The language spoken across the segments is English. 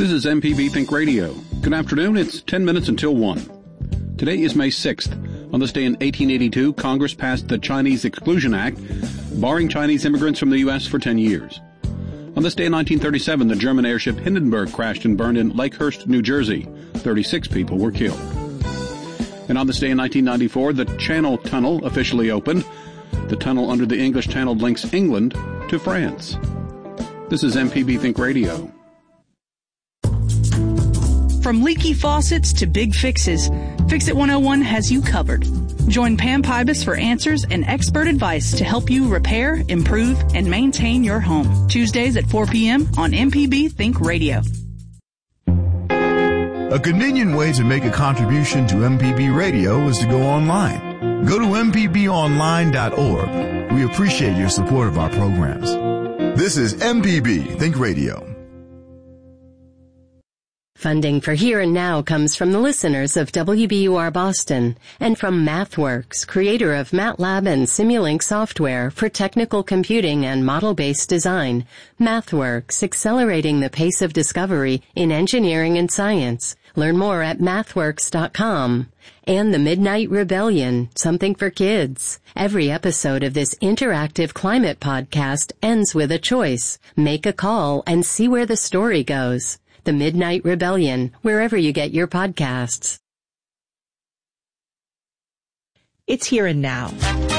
This is MPB Think Radio. Good afternoon. It's 10 minutes until 1. Today is May 6th. On this day in 1882, Congress passed the Chinese Exclusion Act, barring Chinese immigrants from the U.S. for 10 years. On this day in 1937, the German airship Hindenburg crashed and burned in Lakehurst, New Jersey. 36 people were killed. And on this day in 1994, the Channel Tunnel officially opened. The tunnel under the English Channel links England to France. This is MPB Think Radio. From leaky faucets to big fixes, Fix-It 101 has you covered. Join Pam Pybus for answers and expert advice to help you repair, improve, and maintain your home. Tuesdays at 4 p.m. on MPB Think Radio. A convenient way to make a contribution to MPB Radio is to go online. Go to mpbonline.org. We appreciate your support of our programs. This is MPB Think Radio. Funding for Here and Now comes from the listeners of WBUR Boston and from MathWorks, creator of MATLAB and Simulink software for technical computing and model-based design. MathWorks, accelerating the pace of discovery in engineering and science. Learn more at mathworks.com. And The Midnight Rebellion, something for kids. Every episode of this interactive climate podcast ends with a choice. Make a call and see where the story goes. The Midnight Rebellion, wherever you get your podcasts. It's Here and Now.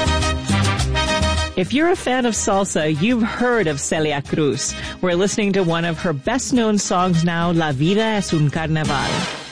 If you're a fan of salsa, you've heard of Celia Cruz. We're listening to one of her best-known songs now, La Vida es un Carnaval.